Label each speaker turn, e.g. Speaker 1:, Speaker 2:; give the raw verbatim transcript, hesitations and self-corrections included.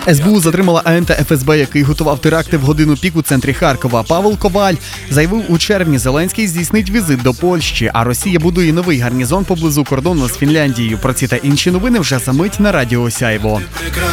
Speaker 1: ес бе у затримала агента еф ес бе, який готував теракти в годину пік у центрі Харкова. Павел Коваль заявив, у червні Зеленський здійснить візит до Польщі, а Росія будує новий гарнізон поблизу кордону з Фінляндією. Про ці та інші новини вже за мить на Радіо Сяйво.